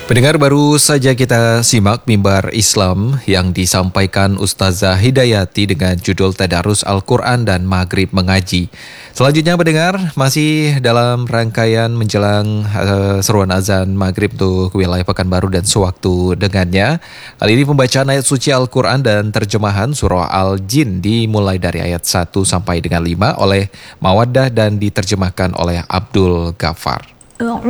Pendengar, baru saja kita simak mimbar Islam yang disampaikan Ustazah Hidayati dengan judul Tadarus Al-Quran dan Maghrib Mengaji. Selanjutnya pendengar, masih dalam rangkaian menjelang seruan azan Maghrib untuk wilayah Pekanbaru dan sewaktu dengannya. Kali ini pembacaan ayat suci Al-Quran dan terjemahan surah Al-Jin dimulai dari ayat 1 sampai dengan 5 oleh Mawaddah dan diterjemahkan oleh Abdul Ghaffar.